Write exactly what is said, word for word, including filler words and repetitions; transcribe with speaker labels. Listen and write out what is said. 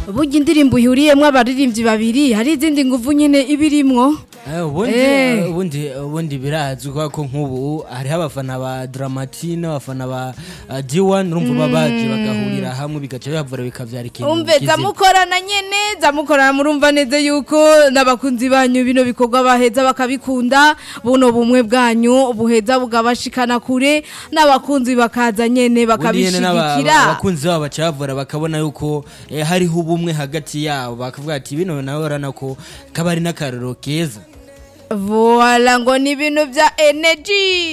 Speaker 1: burya indirimbo ihuriyemwo abaririmbyi babiri hari izindi nguvu nyene ibirimwo.
Speaker 2: ubundi ubundi ubundi birazwi ko nk'ubu hariho abafana ba Dramatine abafana ba D one urumva babaje bagahurira hamwe bigaca bavura bikavyara ikintu.
Speaker 1: Umve zamukorana nyene zamukorana murumva neze yuko nabakunzi banyu bino bikorwa baheza bakabikunda buno bumwe bwanyu buheza bugabashikana kure n'abakunzi bakaza nyene bakabishigikira.
Speaker 2: Abakunzi babo bacavura bakabona yuko eh, hariho ubumwe hagati yabo bakavuga ati bino nawe urana ko kabari n'akaroro keza.
Speaker 1: Voila ngo ni ibintu bya energy.